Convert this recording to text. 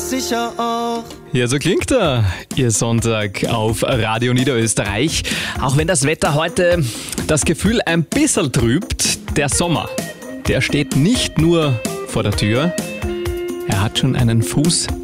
sicher auch. Ja, so klingt er, Ihr Sonntag auf Radio Niederösterreich. Auch wenn das Wetter heute das Gefühl ein bisschen trübt, der Sommer, der steht nicht nur vor der Tür, er hat schon einen Fuß